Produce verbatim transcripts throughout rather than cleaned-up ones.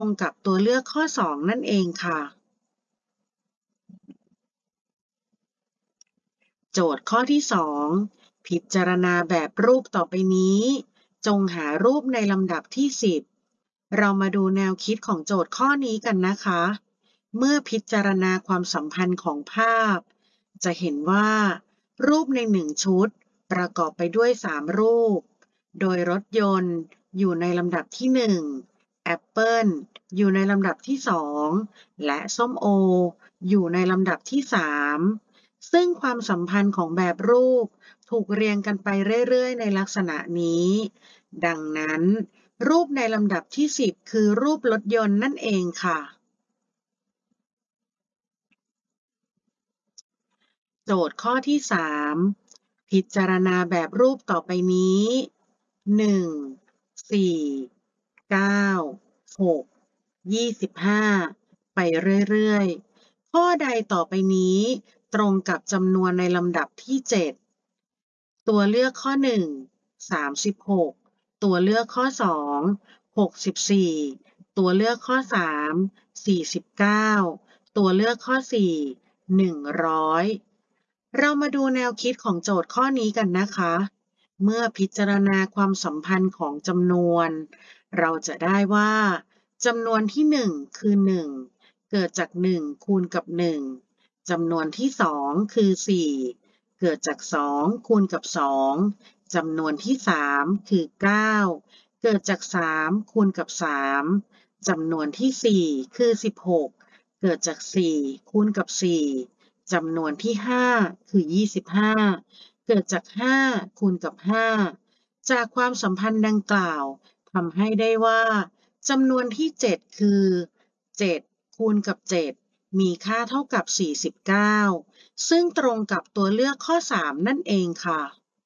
ตรงกับตัวเลือกข้อสองนั่นเองค่ะโจทย์ข้อที่สองพิจารณาแบบรูปต่อไปนี้จงหารูปในลำดับที่สิบเรามาดูแนวคิดของโจทย์ข้อนี้กันนะคะเมื่อพิจารณาความสัมพันธ์ของภาพจะเห็นว่ารูปในหนึ่งชุดประกอบไปด้วยสามรูปโดยรถยนต์อยู่ในลำดับที่หนึ่งแอปเปิลอยู่ในลำดับที่สองและส้มโออยู่ในลำดับที่สามซึ่งความสัมพันธ์ของแบบรูปถูกเรียงกันไปเรื่อยๆในลักษณะนี้ดังนั้นรูปในลำดับที่สิบคือรูปรถยนต์นั่นเองค่ะโจทย์ข้อที่สามพิจารณาแบบรูปต่อไปนี้หนึ่ง สี่ เก้า หก ยี่สิบห้าไปเรื่อยๆข้อใดต่อไปนี้ตรงกับจำนวนในลำดับที่เจ็ดตัวเลือกข้อหนึ่ง สามสิบหกตัวเลือกข้อสอง หกสิบสี่ ตัวเลือกข้อสาม สี่สิบเก้า ตัวเลือกข้อสี่ หนึ่งร้อยเรามาดูแนวคิดของโจทย์ข้อนี้กันนะคะเมื่อพิจารณาความสัมพันธ์ของจำนวนเราจะได้ว่าจำนวนที่หนึ่งคือหนึ่งเกิดจากหนึ่งคูณกับหนึ่งจำนวนที่สองคือสี่เกิดจากสองคูณกับสองจำนวนที่สามคือเก้าเกิดจากสามคูณกับสามจำนวนที่สี่คือสิบหกเกิดจากสี่คูณกับสี่จำนวนที่ห้าคือยี่สิบห้าเกิดจากห้าคูณกับห้าจากความสัมพันธ์ดังกล่าวทำให้ได้ว่าจำนวนที่เจ็ดคือเจ็ดคูณกับเจ็ดมีค่าเท่ากับสี่สิบเก้าซึ่งตรงกับตัวเลือกข้อสามนั่นเองค่ะ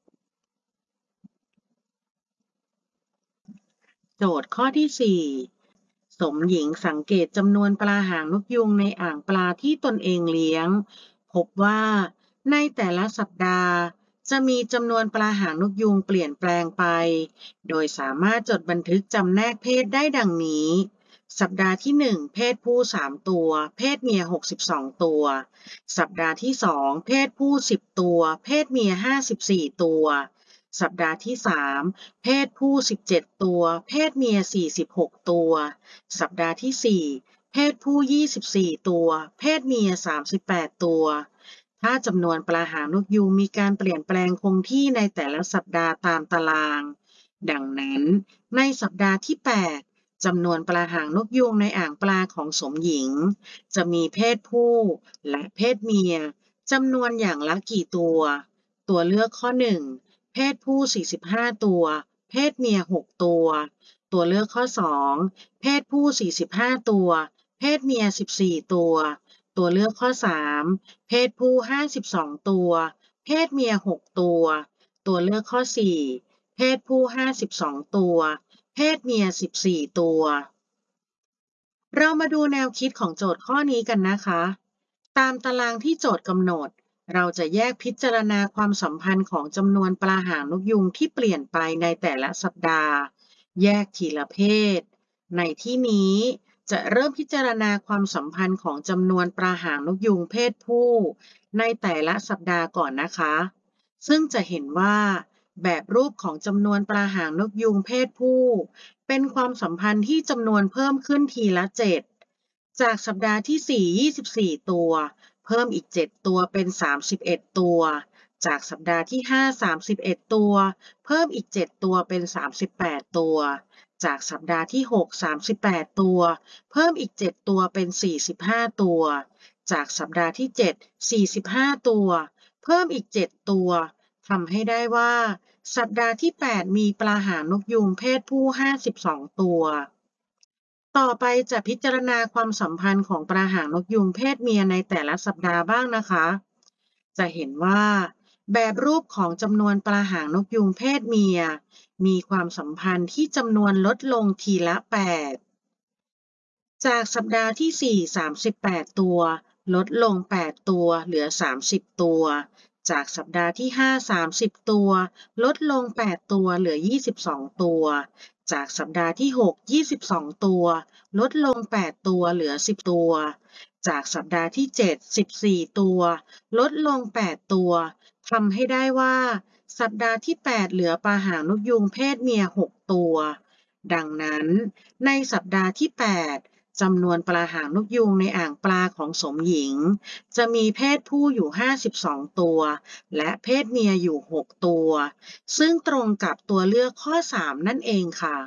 โจทย์ข้อที่สี่สมหญิงสังเกตจำนวนปลาหางนกยูงในอ่างปลาที่ตนเองเลี้ยงพบว่าในแต่ละสัปดาห์จะมีจำนวนปลาหางนกยูงเปลี่ยนแปลงไปโดยสามารถจดบันทึกจำแนกเพศได้ดังนี้สัปดาห์ที่หนึ่งเพศผู้สามตัวเพศเมียหกสิบสองตัวสัปดาห์ที่สองเพศผู้สิบตัวเพศเมียห้าสิบสี่ตัวสัปดาห์ที่สามเพศผู้สิบเจ็ดตัวเพศเมียสี่สิบหกตัวสัปดาห์ที่สี่เพศผู้ยี่สิบสี่ตัวเพศเมียสามสิบแปดตัวถ้าจำนวนปลาหางนกยูงมีการเปลี่ยนแปลงคงที่ในแต่ละสัปดาห์ตามตารางดังนั้นในสัปดาห์ที่แปดจำนวนปลาหางนกยูงในอ่างปลาของสมหญิงจะมีเพศผู้และเพศเมียจำนวนอย่างละกี่ตัวตัวเลือกข้อหนึ่งเพศผู้สี่สิบห้าตัวเพศเมียหกตัวตัวเลือกข้อสองเพศผู้สี่สิบห้าตัวเพศเมียสิบสี่ตัวตัวเลือกข้อสามเพศผู้ห้าสิบสองตัวเพศเมียหกตัวตัวเลือกข้อสี่เพศผู้ห้าสิบสองตัวเพศเมียสิบสี่ตัวเรามาดูแนวคิดของโจทย์ข้อนี้กันนะคะตามตารางที่โจทย์กำหนดเราจะแยกพิจารณาความสัมพันธ์ของจำนวนปลาหางนกยูงที่เปลี่ยนไปในแต่ละสัปดาห์แยกทีละเพศในที่นี้จะเริ่มพิจารณาความสัมพันธ์ของจำนวนปลาหางนกยูงเพศผู้ในแต่ละสัปดาห์ก่อนนะคะซึ่งจะเห็นว่าแบบรูปของจำนวนปลาหางนกยูงเพศผู้เป็นความสัมพันธ์ที่จำนวนเพิ่มขึ้นทีละเจ็ดจากสัปดาห์ที่สี่ ยี่สิบสี่ตัวเพิ่มอีกเจ็ดตัวเป็นสามสิบเอ็ดตัวจากสัปดาห์ที่ห้า สามสิบเอ็ดตัวเพิ่มอีกเจ็ดตัวเป็นสามสิบแปดตัวจากสัปดาห์ที่หก สามสิบแปดตัวเพิ่มอีกเจ็ดตัวเป็นสี่สิบห้าตัวจากสัปดาห์ที่เจ็ด สี่สิบห้าตัวเพิ่มอีกเจ็ดตัวทำให้ได้ว่าสัปดาห์ที่แปดมีปลาหางนกยูงเพศผู้ห้าสิบสองตัวต่อไปจะพิจารณาความสัมพันธ์ของปลาหางนกยูงเพศเมียในแต่ละสัปดาห์บ้างนะคะจะเห็นว่าแบบรูปของจำนวนปลาหางนกยูงเพศเมียมีความสัมพันธ์ที่จำนวนลดลงทีละแปดจากสัปดาห์ที่สี่ สามสิบแปดตัวลดลงแปดตัวเหลือสามสิบตัวจากสัปดาห์ที่ห้า สามสิบตัวลดลงแปดตัวเหลือยี่สิบสองตัวจากสัปดาห์ที่หก ยี่สิบสองตัวลดลงแปดตัวเหลือสิบตัวจากสัปดาห์ที่เจ็ด สิบสี่ตัวลดลงแปดตัวทำให้ได้ว่าสัปดาห์ที่แปดเหลือปลาหางนกยูงเพศเมียหกตัวดังนั้นในสัปดาห์ที่แปดจำนวนปลาหางนกยูงในอ่างปลาของสมหญิงจะมีเพศผู้อยู่ห้าสิบสองตัวและเพศเมียอยู่หกตัวซึ่งตรงกับตัวเลือกข้อสามนั่นเองค่ะ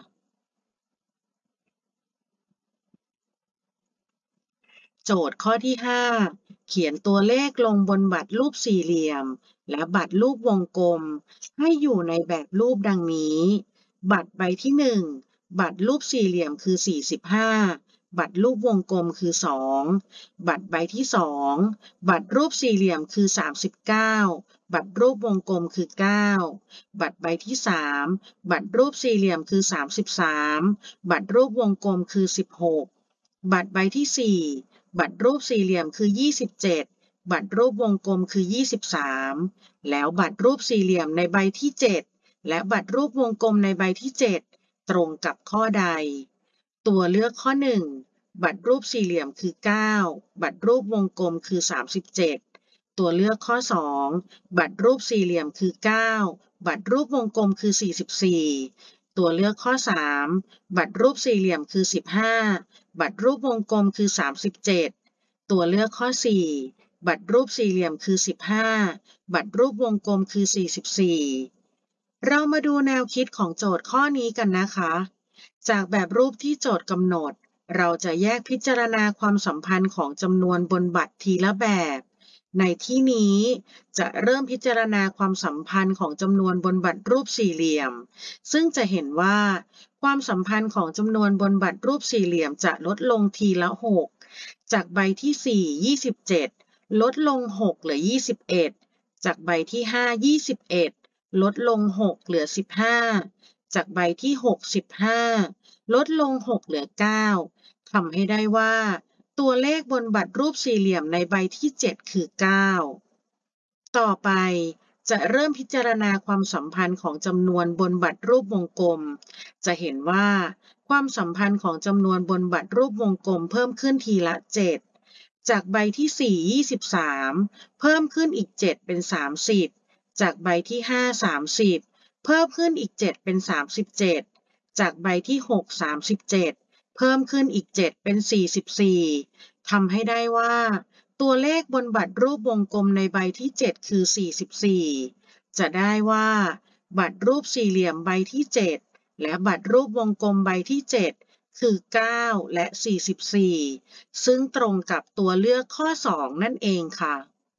โจทย์ข้อที่ห้าเขียนตัวเลขลงบนบัตรรูปสี่เหลี่ยมและบัตรรูปวงกลมให้อยู่ในแบบรูปดังนี้บัตรใบที่หนึ่งบัตรรูปสี่เหลี่ยมคือสี่สิบห้าบัตรรูปวงกลมคือสองบัตรใบที่สองบัตรรูปสี่เหลี่ยมคือสามสิบเก้าบัตรรูปวงกลมคือเก้าบัตรใบที่สามบัตรรูปสี่เหลี่ยมคือสามสิบสามบัตรรูปวงกลมคือสิบหกบัตรใบที่สี่บัตรรูปสี่เหลี่ยมคือยี่สิบเจ็ดบัตรรูปวงกลมคือยี่สิบสามแล้วบัตรรูปสี่เหลี่ยมในใบที่เจ็ดและบัตรรูปวงกลมในใบที่เจ็ดตรงกับข้อใดตัวเลือกข้อหนึ่งบัตรรูปสี่เหลี่ยมคือเก้าบัตรรูปวงกลมคือสามสิบเจ็ดตัวเลือกข้อสองบัตรรูปสี่เหลี่ยมคือเก้าบัตรรูปวงกลมคือสี่สิบสี่ตัวเลือกข้อสามบัตรรูปสี่เหลี่ยมคือสิบห้าบัตรรูปวงกลมคือสามสิบเจ็ดตัวเลือกข้อสี่บัตรรูปสี่เหลี่ยมคือสิบห้าบัตรรูปวงกลมคือสี่สิบสี่เรามาดูแนวคิดของโจทย์ข้อนี้กันนะคะจากแบบรูปที่โจทย์กำหนดเราจะแยกพิจารณาความสัมพันธ์ของจำนวนบนบัตรทีละแบบในที่นี้จะเริ่มพิจารณาความสัมพันธ์ของจำนวนบนบัตรรูปสี่เหลี่ยมซึ่งจะเห็นว่าความสัมพันธ์ของจำนวนบนบัตรรูปสี่เหลี่ยมจะลดลงทีละหกจากใบที่สี่ ยี่สิบเจ็ดลดลงหกเหลือยี่สิบเอ็ดจากใบที่ห้า ยี่สิบเอ็ดลดลงหกเหลือสิบห้าจากใบที่หก สิบห้าลดลงหกเหลือเก้าทำให้ได้ว่าตัวเลขบนบัตรรูปสี่เหลี่ยมในใบที่เจ็ดคือเก้าต่อไปจะเริ่มพิจารณาความสัมพันธ์ของจำนวนบนบัตรรูปวงกลมจะเห็นว่าความสัมพันธ์ของจำนวนบนบัตรรูปวงกลมเพิ่มขึ้นทีละเจ็ดจากใบที่สี่ ยี่สิบสามเพิ่มขึ้นอีกเจ็ดเป็นสามสิบจากใบที่ห้า สามสิบเพิ่มขึ้นอีกเจ็ดเป็นสามสิบเจ็ดจากใบที่หก สามสิบเจ็ดเพิ่มขึ้นอีกเจ็ดเป็นสี่สิบสี่ทำให้ได้ว่าตัวเลขบนบัตรรูปวงกลมในใบที่เจ็ดคือสี่สิบสี่จะได้ว่าบัตรรูปสี่เหลี่ยมใบที่เจ็ดและบัตรรูปวงกลมใบที่เจ็ดคือเก้าและสี่สิบสี่ซึ่งตรงกับตัวเลือกข้อสองนั่นเองค่ะ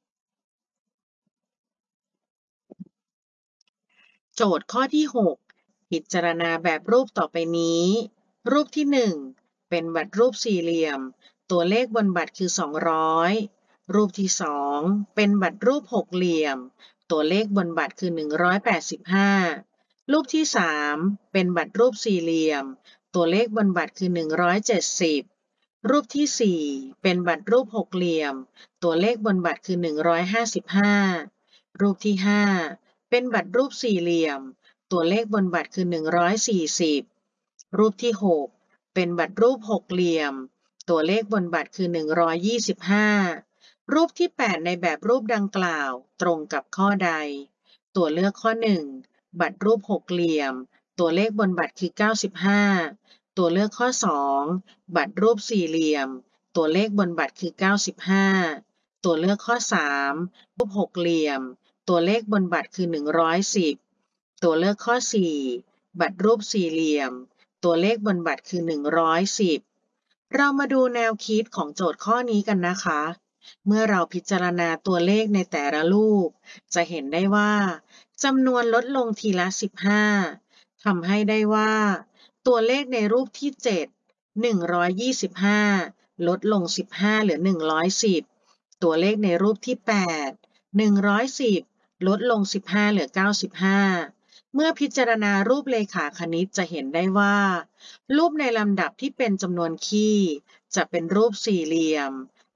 โจทย์ข้อที่หกพิจารณาแบบรูปต่อไปนี้รูปที่หนึ่งเป็นบัตรรูปสี่เหลี่ยมตัวเลขบนบัตรคือสองร้อยรูปที่สองเป็นบัตรรูปหกเหลี่ยมตัวเลขบนบัตรคือหนึ่งร้อยแปดสิบห้ารูปที่สามเป็นบัตรรูปสี่เหลี่ยมตัวเลขบนบัตรคือหนึ่งร้อยเจ็ดสิบรูปที่สี่เป็นบัตรรูปหกเหลี่ยมตัวเลขบนบัตรคือหนึ่งร้อยห้าสิบห้ารูปที่ห้าเป็นบัตรรูปสี่เหลี่ยมตัวเลขบนบัตรคือหนึ่งร้อยสี่สิบรูปที่หกเป็นบัตรรูปหกเหลี่ยมตัวเลขบนบัตรคือหนึ่งร้อยยี่สิบห้ารูปที่แปดในแบบรูปดังกล่าวตรงกับข้อใดตัวเลือกข้อหนึ่งบัตรรูปหกเหลี่ยมตัวเลขบนบัตรคือเก้าสิบห้าตัวเลือกข้อสองบัตรรูปสี่เหลี่ยมตัวเลขบนบัตรคือเก้าสิบห้าตัวเลือกข้อสามรูปหกเหลี่ยมตัวเลขบนบัตรคือหนึ่งร้อยสิบตัวเลือกข้อสี่บัตรรูปสี่เหลี่ยมตัวเลขบนบัตรคือหนึ่งร้อยสิบเรามาดูแนวคิดของโจทย์ข้อนี้กันนะคะเมื่อเราพิจารณาตัวเลขในแต่ละรูปจะเห็นได้ว่าจำนวนลดลงทีละสิบห้าทำให้ได้ว่าตัวเลขในรูปที่เจ็ด หนึ่งร้อยยี่สิบห้าลดลงสิบห้าเหลือหนึ่งร้อยสิบตัวเลขในรูปที่แปด หนึ่งร้อยสิบลดลงสิบห้าเหลือเก้าสิบห้าเมื่อพิจารณารูปเลขาคณิตจะเห็นได้ว่ารูปในลำดับที่เป็นจำนวนคี่จะเป็นรูปสี่เหลี่ยม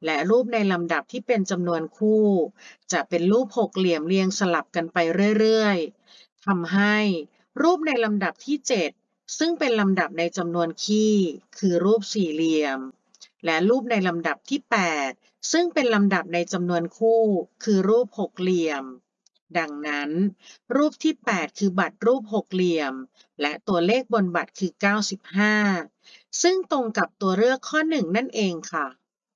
และรูปในลำดับที่เป็นจำนวนคู่จะเป็นรูปหกเหลี่ยมเรียงสลับกันไปเรื่อยๆทำให้รูปในลำดับที่เจ็ดซึ่งเป็นลำดับในจำนวนคี่คือรูปสี่เหลี่ยมและรูปในลำดับที่แปดซึ่งเป็นลำดับในจำนวนคู่คือรูปหกเหลี่ยมดังนั้นรูปที่แปดคือบัตรรูปหกเหลี่ยมและตัวเลขบนบัตรคือเก้าสิบห้าซึ่งตรงกับตัวเลือกข้อหนึ่งนั่นเองค่ะ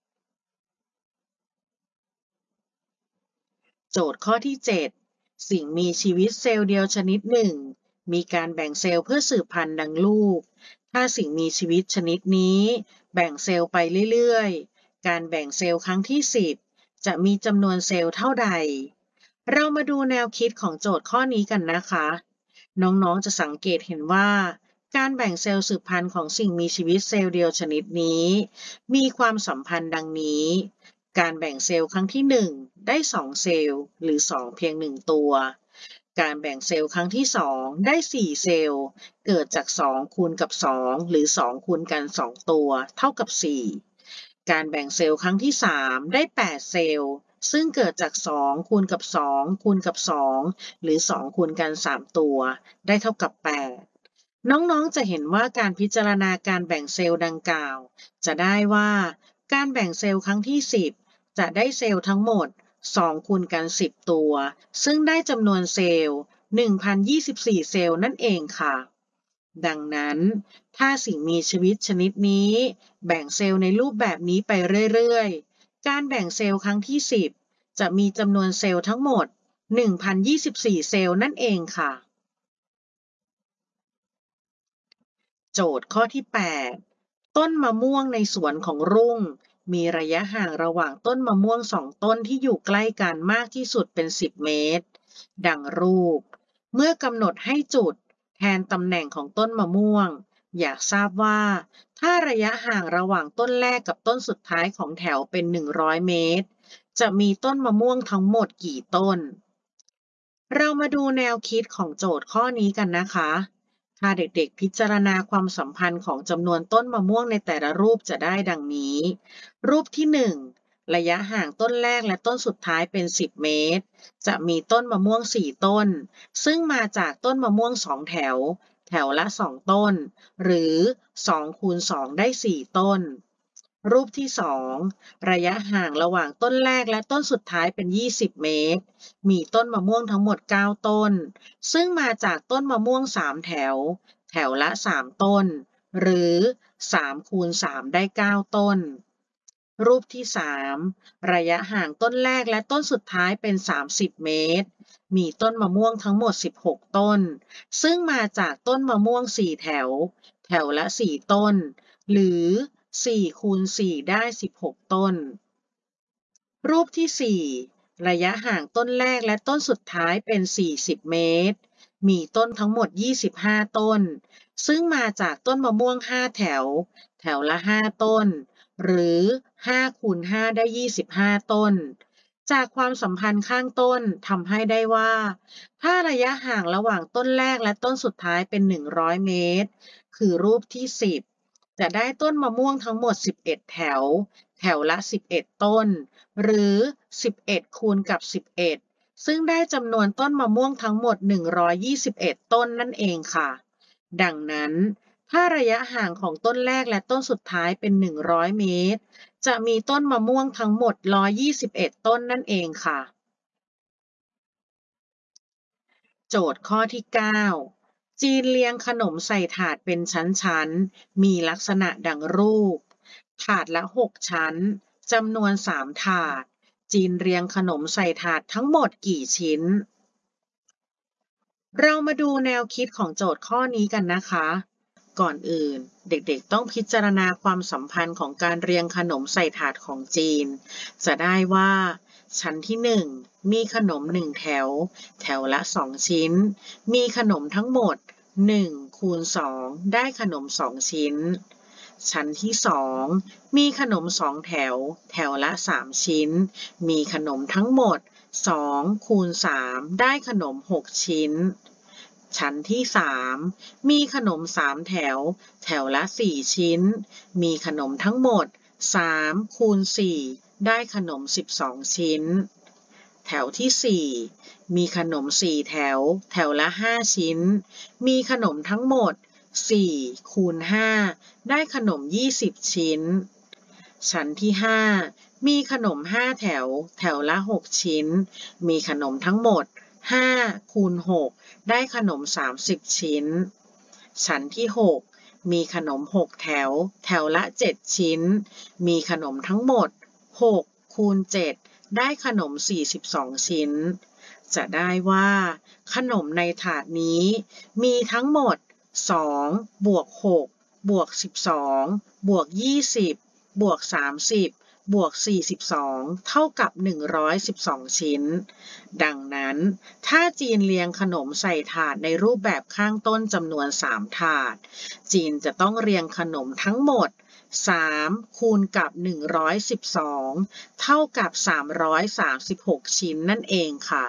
โจทย์ข้อที่เจ็ดสิ่งมีชีวิตเซลล์เดียวชนิดหนึ่งมีการแบ่งเซลล์เพื่อสืบพันธุ์ดังรูปถ้าสิ่งมีชีวิตชนิดนี้แบ่งเซลล์ไปเรื่อยๆการแบ่งเซลล์ครั้งที่สิบจะมีจำนวนเซลล์เท่าใดเรามาดูแนวคิดของโจทย์ข้อนี้กันนะคะน้องๆจะสังเกตเห็นว่าการแบ่งเซลล์สืบพันธุ์ของสิ่งมีชีวิตเซลล์เดียวชนิดนี้มีความสัมพันธ์ดังนี้การแบ่งเซลล์ครั้งที่หนึ่งได้สองเซลล์หรือสองเพียงหนึ่งตัวการแบ่งเซลล์ครั้งที่สองได้สี่เซลล์เกิดจากสองคูณกับสองหรือสองคูณกันสองตัวเท่ากับสี่การแบ่งเซลล์ครั้งที่สามได้แปดเซลล์ซึ่งเกิดจากสองคูณกับสองคูณกับสองหรือสองคูณกันสามตัวได้เท่ากับแปดน้องๆจะเห็นว่าการพิจารณาการแบ่งเซลล์ดังกล่าวจะได้ว่าการแบ่งเซลล์ครั้งที่สิบจะได้เซลล์ทั้งหมดสองคูณกันสิบตัวซึ่งได้จำนวนเซลล์ หนึ่งพันยี่สิบสี่ เซลล์นั่นเองค่ะดังนั้นถ้าสิ่งมีชีวิตชนิดนี้แบ่งเซลล์ในรูปแบบนี้ไปเรื่อยๆการแบ่งเซลล์ครั้งที่สิบจะมีจำนวนเซลล์ทั้งหมด หนึ่งพันยี่สิบสี่ เซลล์นั่นเองค่ะโจทย์ข้อที่แปดต้นมะม่วงในสวนของรุ่งมีระยะห่างระหว่างต้นมะม่วงสองต้นที่อยู่ใกล้กันมากที่สุดเป็นสิบเมตรดังรูปเมื่อกำหนดให้จุดแทนตำแหน่งของต้นมะม่วงอยากทราบว่าถ้าระยะห่างระหว่างต้นแรกกับต้นสุดท้ายของแถวเป็นหนึ่งร้อยเมตรจะมีต้นมะม่วงทั้งหมดกี่ต้นเรามาดูแนวคิดของโจทย์ข้อนี้กันนะคะถ้าเด็กๆพิจารณาความสัมพันธ์ของจำนวนต้นมะม่วงในแต่ละรูปจะได้ดังนี้ รูปที่หนึ่งระยะห่างต้นแรกและต้นสุดท้ายเป็นสิบเมตรจะมีต้นมะม่วงสี่ต้นซึ่งมาจากต้นมะม่วงสองแถวแถวละสองต้นหรือสองคูณสองได้สี่ต้นรูปที่สองระยะห่างระหว่างต้นแรกและต้นสุดท้ายเป็นยี่สิบเมตรมีต้นมะม่วงทั้งหมดเก้าต้นซึ่งมาจากต้นมะม่วงสามแถวแถวละสามต้นหรือสามคูณสามได้เก้าต้นรูปที่สามระยะห่างต้นแรกและต้นสุดท้ายเป็นสามสิบเมตรมีต้นมะม่วงทั้งหมดสิบหกต้นซึ่งมาจากต้นมะม่วงสี่แถวแถวละสี่ต้นหรือสี่คูณสี่ได้สิบหกต้นรูปที่สี่ระยะห่างต้นแรกและต้นสุดท้ายเป็นสี่สิบเมตรมีต้นทั้งหมดยี่สิบห้าต้นซึ่งมาจากต้นมะม่วงห้าแถวแถวละห้าต้นหรือห้าคูณห้าได้ยี่สิบห้าต้นจากความสัมพันธ์ข้างต้นทำให้ได้ว่าถ้าระยะห่างระหว่างต้นแรกและต้นสุดท้ายเป็นหนึ่งร้อยเมตรคือรูปที่สิบจะได้ต้นมะม่วงทั้งหมดสิบเอ็ดแถวแถวละสิบเอ็ดต้นหรือสิบเอ็ดคูณกับสิบเอ็ดซึ่งได้จำนวนต้นมะม่วงทั้งหมดหนึ่งร้อยยี่สิบเอ็ดต้นนั่นเองค่ะดังนั้นถ้าระยะห่างของต้นแรกและต้นสุดท้ายเป็นหนึ่งร้อยเมตรจะมีต้นมะม่วงทั้งหมดหนึ่งร้อยยี่สิบเอ็ดต้นนั่นเองค่ะโจทย์ข้อที่เก้าจีนเรียงขนมใส่ถาดเป็นชั้นๆมีลักษณะดังรูปถาดละหกชั้นจำนวนสามถาดจีนเรียงขนมใส่ถาดทั้งหมดกี่ชิ้นเรามาดูแนวคิดของโจทย์ข้อนี้กันนะคะก่อนอื่นเด็กๆต้องพิจารณาความสัมพันธ์ของการเรียงขนมใส่ถาดของจีนจะได้ว่าชั้นที่หนึ่งมีขนมหนึ่งแถวแถวละสองชิ้นมีขนมทั้งหมดหนึ่งคูณสองได้ขนมสองชิ้นชั้นที่สองมีขนมสองแถวแถวละสามชิ้นมีขนมทั้งหมดสองคูณสามได้ขนมหกชิ้นชั้นที่สามมีขนมสามแถวแถวละสี่ชิ้นมีขนมทั้งหมดสามคูณสี่ได้ขนมสิบสองชิ้นแถวที่สี่มีขนมสี่แถวแถวละห้าชิ้นมีขนมทั้งหมดสี่คูณห้าได้ขนมยี่สิบชิ้นชั้นที่ห้ามีขนมห้าแถวแถวละหกชิ้นมีขนมทั้งหมดห้าคูณหกได้ขนมสามสิบชิ้นชั้นที่หกมีขนมหกแถวแถวละเจ็ดชิ้นมีขนมทั้งหมดหกคูณเจ็ดได้ขนมสี่สิบสองชิ้นจะได้ว่าขนมในถาดนี้มีทั้งหมดสองบวกหกบวกสิบสองบวกยี่สิบบวกสามสิบบวกสี่สิบสองเท่ากับหนึ่งร้อยสิบสองชิ้นดังนั้นถ้าจีนเรียงขนมใส่ถาดในรูปแบบข้างต้นจำนวนสามถาดจีนจะต้องเรียงขนมทั้งหมดสามคูณกับหนึ่งร้อยสิบสองเท่ากับสามร้อยสามสิบหกชิ้นนั่นเองค่ะ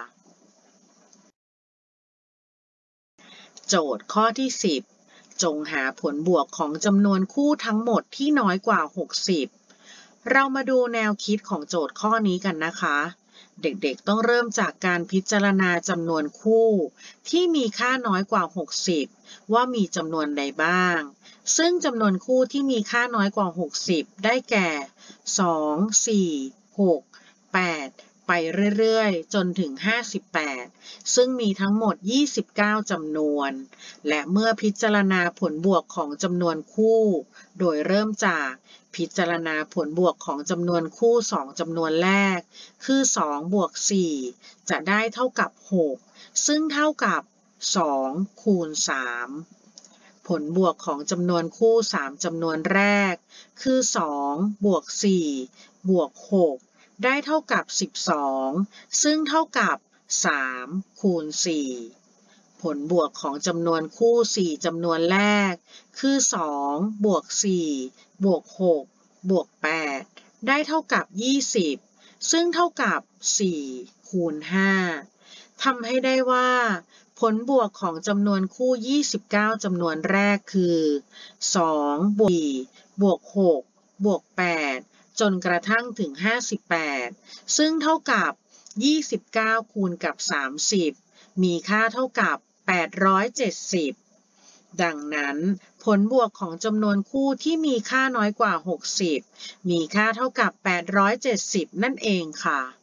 โจทย์ข้อที่สิบจงหาผลบวกของจำนวนคู่ทั้งหมดที่น้อยกว่าหกสิบเรามาดูแนวคิดของโจทย์ข้อนี้กันนะคะเด็กๆต้องเริ่มจากการพิจารณาจำนวนคู่ที่มีค่าน้อยกว่าหกสิบว่ามีจำนวนใดบ้างซึ่งจำนวนคู่ที่มีค่าน้อยกว่าหกสิบได้แก่สอง สี่ หก แปดไปเรื่อยๆจนถึงห้าสิบแปดซึ่งมีทั้งหมดยี่สิบเก้าจำนวนและเมื่อพิจารณาผลบวกของจำนวนคู่โดยเริ่มจากพิจารณาผลบวกของจำนวนคู่สองจำนวนแรกคือสองบวกสี่จะได้เท่ากับหกซึ่งเท่ากับสองคูณสามผลบวกของจำนวนคู่สามจำนวนแรกคือสองบวกสี่บวกหกได้เท่ากับสิบสองซึ่งเท่ากับสามคูณสี่ผลบวกของจำนวนคู่สี่จำนวนแรกคือสองบวกสี่บวกหกบวกแปดได้เท่ากับยี่สิบซึ่งเท่ากับสี่คูณห้าทำให้ได้ว่าผลบวกของจำนวนคู่ยี่สิบเก้าจำนวนแรกคือสองบวกสี่บวกหกบวกแปดจนกระทั่งถึงห้าสิบแปดซึ่งเท่ากับยี่สิบเก้าคูณกับสามสิบมีค่าเท่ากับแปดร้อยเจ็ดสิบดังนั้นผลบวกของจำนวนคู่ที่มีค่าน้อยกว่าหกสิบมีค่าเท่ากับแปดร้อยเจ็ดสิบนั่นเองค่ะ